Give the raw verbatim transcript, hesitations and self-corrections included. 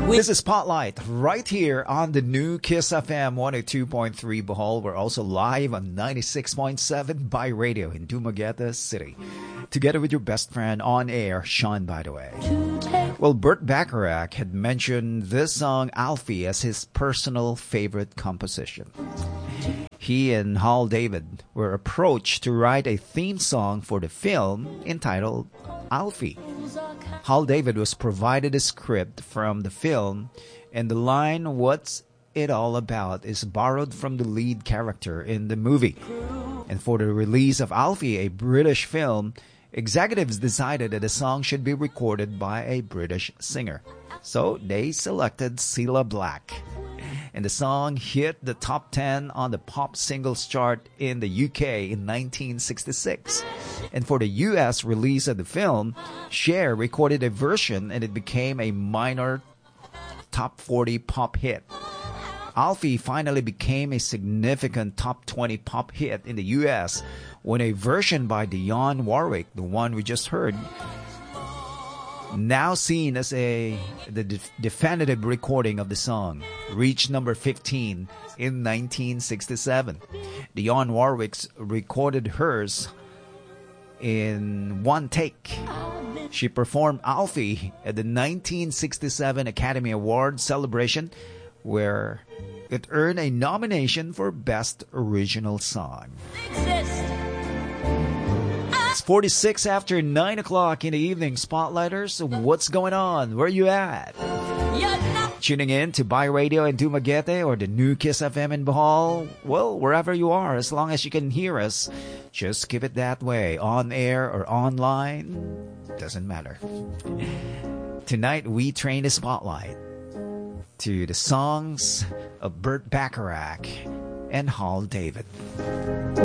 This is Spotlight right here on the new Kiss F M one oh two point three Bohol. We're also live on ninety-six point seven by radio in Dumaguete City. Together with your best friend on air, Sean, by the way. Well, Burt Bacharach had mentioned this song, Alfie, as his personal favorite composition. He and Hal David were approached to write a theme song for the film entitled Alfie. Hal David was provided a script from the film, and the line, "What's it all about?" is borrowed from the lead character in the movie. And for the release of Alfie, a British film, executives decided that the song should be recorded by a British singer. So they selected Cilla Black. And the song hit the top ten on the pop singles chart in the U K in nineteen sixty-six. And for the U S release of the film, Cher recorded a version and it became a minor top forty pop hit. Alfie finally became a significant top twenty pop hit in the U S when a version by Dionne Warwick, the one we just heard, now seen as a the de- definitive recording of the song, reached number fifteen in nineteen sixty-seven. Dionne Warwick's recorded hers in one take. She performed Alfie at the nineteen sixty-seven Academy Awards celebration, where it earned a nomination for Best Original Song. It's forty-six after nine o'clock in the evening. Spotlighters, what's going on? Where you at? Tuning in to Buy Radio in Dumaguete or the new Kiss F M in Bohol? Well, wherever you are, as long as you can hear us, just keep it that way. On air or online, doesn't matter. Tonight, we train the spotlight to the songs of Burt Bacharach and Hal David.